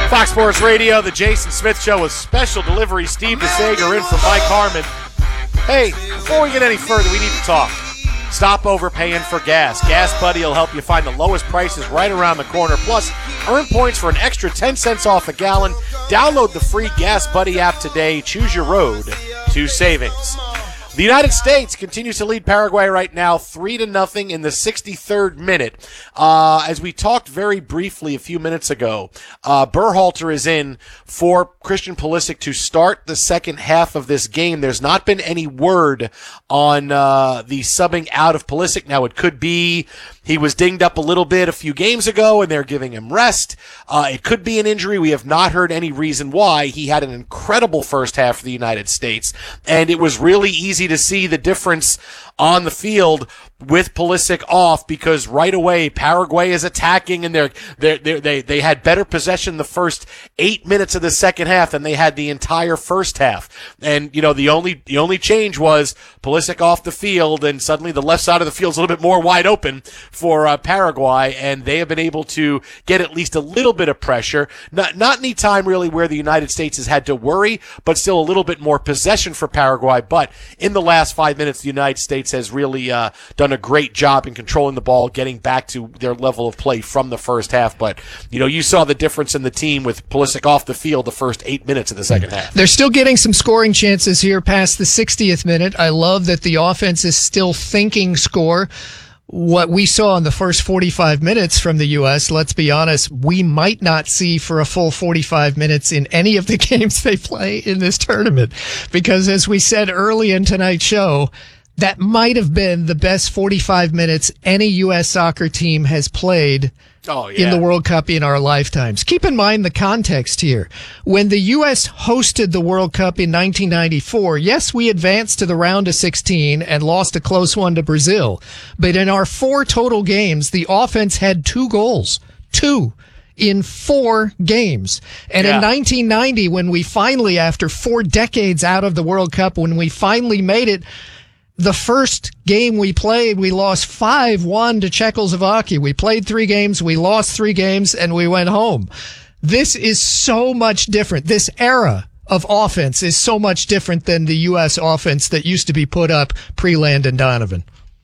Fox Sports Radio, the Jason Smith Show with special delivery. Steve DeSager in for Mike Harmon. Hey, before we get any further, we need to talk. Stop overpaying for gas. Gas Buddy will help you find the lowest prices right around the corner. Plus, earn points for an extra 10 cents off a gallon. Download the free Gas Buddy app today. Choose your road to savings. The United States continues to lead Paraguay right now 3-0 in the 63rd minute. As we talked very briefly a few minutes ago, Berhalter is in for Christian Pulisic to start the second half of this game. There's not been any word on the subbing out of Pulisic. Now, it could be he was dinged up a little bit a few games ago, and they're giving him rest. It could be an injury. We have not heard any reason why. He had an incredible first half for the United States, and it was really easy to see the difference on the field with Pulisic off, because right away Paraguay is attacking, and they had better possession the first 8 minutes of the second half than they had the entire first half. And you know, the only change was Pulisic off the field, and suddenly the left side of the field is a little bit more wide open for Paraguay, and they have been able to get at least a little bit of pressure. Not any time really where the United States has had to worry, but still a little bit more possession for Paraguay. But in the last 5 minutes, the United States has really done a great job in controlling the ball, getting back to their level of play from the first half. But, you know, you saw the difference in the team with Pulisic off the field the first 8 minutes of the second half. They're still getting some scoring chances here past the 60th minute. I love that the offense is still thinking score. What we saw in the first 45 minutes from the U.S., let's be honest, we might not see for a full 45 minutes in any of the games they play in this tournament. Because as we said early in tonight's show, that might have been the best 45 minutes any U.S. soccer team has played in the World Cup in our lifetimes. Keep in mind the context here. When the U.S. hosted the World Cup in 1994, yes, we advanced to the round of 16 and lost a close one to Brazil. But in our 4 total games, the offense had 2 goals. 2. In 4 games. And in 1990, when we finally, after 4 decades out of the World Cup, when we finally made it, the first game we played, we lost 5-1 to Czechoslovakia. We played 3 games, we lost 3 games, and we went home. This is so much different. This era of offense is so much different than the U.S. offense that used to be put up pre-Landon Donovan.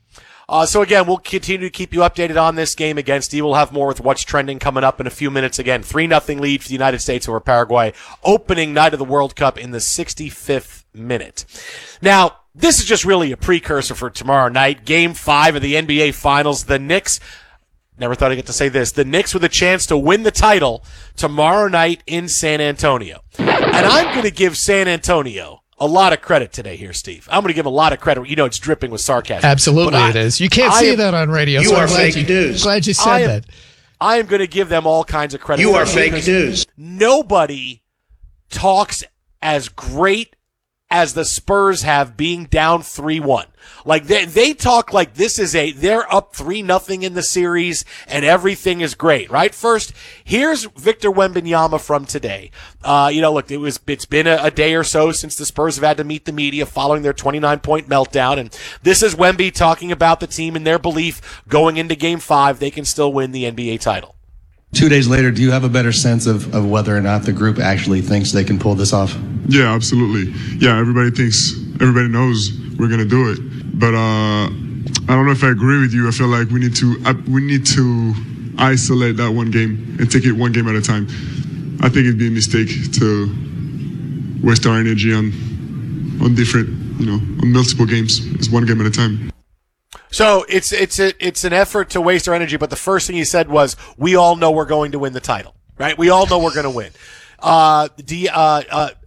So again, we'll continue to keep you updated on this game again. Steve will have more with what's trending coming up in a few minutes. Again, 3-0 lead for the United States over Paraguay, opening night of the World Cup in the 65th minute. Now, this is just really a precursor for tomorrow night, Game 5 of the NBA Finals. The Knicks, never thought I'd get to say this, the Knicks with a chance to win the title tomorrow night in San Antonio. And I'm going to give San Antonio a lot of credit today here, Steve. I'm going to give a lot of credit. You know, it's dripping with sarcasm. Absolutely it is. You can't say that on radio. You are fake news. Glad you said that. I am going to give them all kinds of credit. You are fake news. Nobody talks as great as the Spurs have being down 3-1. Like they talk like this is they're up 3-0 in the series and everything is great, right? First, here's Victor Wembanyama from today. Look, it's been a day or so since the Spurs have had to meet the media following their 29-point meltdown, and this is Wemby talking about the team and their belief going into Game 5 they can still win the NBA title. 2 days later, do you have a better sense of whether or not the group actually thinks they can pull this off? Yeah, absolutely. Yeah, everybody knows we're going to do it. But I don't know if I agree with you. I feel like we need to isolate that one game and take it one game at a time. I think it'd be a mistake to waste our energy on different, on multiple games. It's one game at a time. So it's an effort to waste our energy, but the first thing he said was, we all know we're going to win the title, right? We all know we're going to win.